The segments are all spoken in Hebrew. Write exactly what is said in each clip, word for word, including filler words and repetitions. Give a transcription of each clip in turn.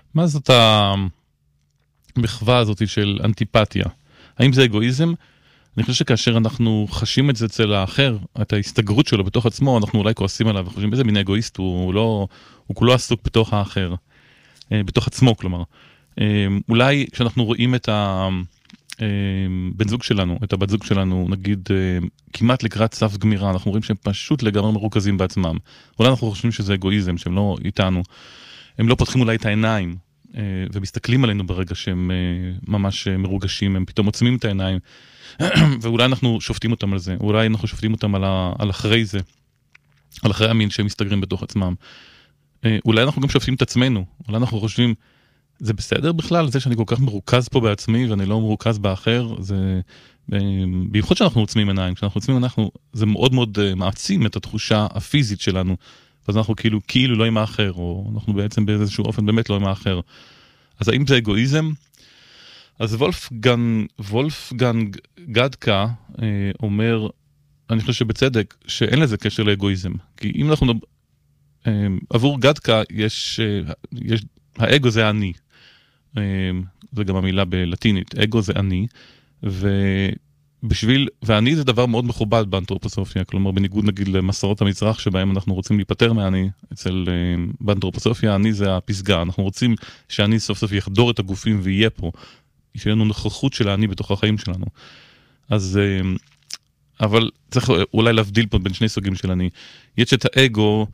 מה זאת המחווה הזאת של אנטיפתיה? האם זה אגואיזם? אני חושב שכאשר אנחנו חשים את זה אצל האחר, את ההסתגרות שלו בתוך עצמו, אנחנו אולי כועסים עליו וחושבים, איזה מין אגואיסט, הוא לא, הוא כולו עסוק בתוך האחר, בתוך עצמו, כלומר. אולי כשאנחנו רואים את הבן זוג שלנו, את הבת זוג שלנו, נגיד, כמעט לקראת סף גמירה, אנחנו רואים שהם פשוט לגמרי מרוכזים בעצמם. אולי אנחנו חושבים שזה אגואיזם, שהם לא איתנו. הם לא פותחים אולי את העיניים, ומסתכלים עלינו ברגע שהם ממש מרוגשים, הם פתאום עוצמים את העיניים, ואולי אנחנו שופטים אותם על זה, אולי אנחנו שופטים אותם על, ה, על אחרי זה, על אחרי המין שהם מסתגרים בתוך עצמם. אולי אנחנו גם שופטים את עצמנו, אולי אנחנו חושבים, זה בסדר בכלל, זה שאני כל כך מרוכז פה בעצמי, ואני לא מרוכז באחר, זה, בייחוד שאנחנו עוצמים עיניים, כשאנחנו עוצמים אנחנו, זה מאוד מאוד מעצים את התחושה הפיזית שלנו, אז אנחנו כאילו, כאילו לא עם האחר, או אנחנו בעצם באיזשהו אופן באמת לא עם האחר. אז האם זה אגואיזם? אז וולפגנג, וולפגנג גדקה אה, אומר, אני חושב שבצדק, שאין לזה קשר לאגואיזם. כי אם אנחנו, אה, עבור גדקה יש, אה, יש, האגו זה אני. אה, זה גם המילה בלטינית, אגו זה אני, ובשביל, ואני זה דבר מאוד מכובד באנתרופוסופיה, כלומר בניגוד נגיד למסורות המזרח שבהם אנחנו רוצים להיפטר מהאני, אצל, אה, באנתרופוסופיה, אני זה הפסגה, אנחנו רוצים שאני סוף סוף יחדור את הגופים ויהיה פה. שיהיה לנו נוכחות של האני בתוך החיים שלנו. אז, אבל צריך אולי להבדיל פה בין שני סוגים של אני. יש את האגו,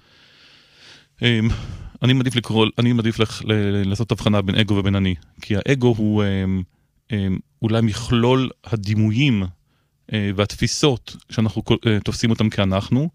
אני מעדיף לקרוא, אני מעדיף לעשות הבחנה בין אגו ובין אני. כי האגו הוא אולי מכלול הדימויים והתפיסות שאנחנו תופסים אותם כאנחנו,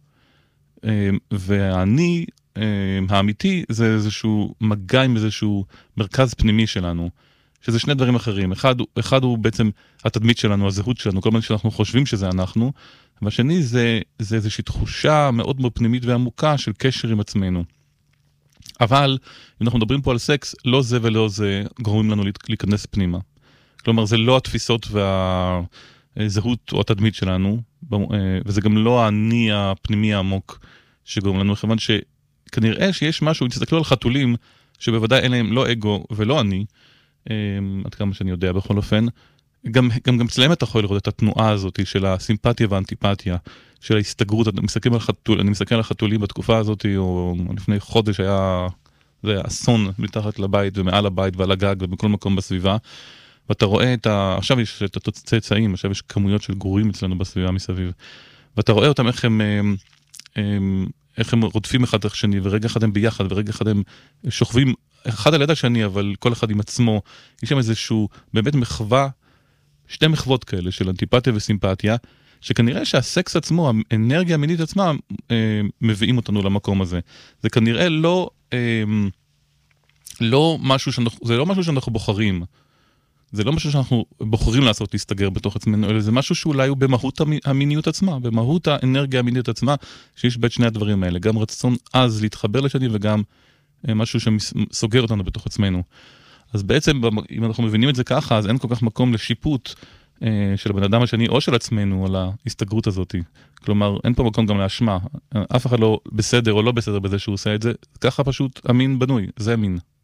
והאני האמיתי זה איזשהו מגע עם איזשהו מרכז פנימי שלנו. שזה שני דברים אחרים. אחד, אחד הוא בעצם התדמית שלנו, הזהות שלנו, כל מיני שאנחנו חושבים שזה אנחנו, והשני זה, זה איזושהי תחושה מאוד מאוד פנימית ועמוקה של קשר עם עצמנו. אבל, אם אנחנו מדברים פה על סקס, לא זה ולא זה גורמים לנו להיכנס פנימה. כלומר, זה לא התפיסות והזהות או התדמית שלנו, וזה גם לא האני הפנימי העמוק שגורם לנו, כיוון שכנראה שיש משהו, אם תסתכלו על חתולים, שבוודאי אין להם לא אגו ולא אני, עד כמה שאני יודע בכל אופן, גם, גם, גם צלם אתה יכול לראות את התנועה הזאת של הסימפתיה והאנטיפתיה, של ההסתגרות. אני מסתכל על חתול, אני מסתכל על חתולים בתקופה הזאת, או לפני חודש היה, זה היה אסון מתחת לבית ומעל הבית ועל הגג ובכל מקום בסביבה, ואתה רואה את ה... עכשיו יש את הצאצאים, עכשיו יש כמויות של גורים אצלנו בסביבה מסביב, ואתה רואה אותם איך הם... הם, הם איך הם רודפים אחד את השני, ורגע אחד הם ביחד, ורגע אחד הם שוכבים אחד על יד השני, אבל כל אחד עם עצמו. יש שם איזשהו, באמת מחווה, שתי מחוות כאלה של אנטיפתיה וסימפתיה, שכנראה שהסקס עצמו, האנרגיה המינית עצמה, אה, מביאים אותנו למקום הזה. זה כנראה לא, אה, לא משהו שאנחנו, זה לא משהו שאנחנו בוחרים. זה לא משהו שאנחנו בוחרים לעשות להסתגר בתוך עצמנו, אלא זה משהו שאולי הוא במהות המיניות עצמה, במהות האנרגיה המינית עצמה, שיש בית שני הדברים האלה, גם רצון אז להתחבר לשני, וגם משהו שסוגר אותנו בתוך עצמנו. אז בעצם, אם אנחנו מבינים את זה ככה, אז אין כל כך מקום לשיפוט של הבן אדם השני, או של עצמנו, על ההסתגרות הזאת. כלומר, אין פה מקום גם להשמע. אף אחד לא בסדר או לא בסדר בזה שהוא עושה את זה, ככה פשוט המין בנוי, זה המין.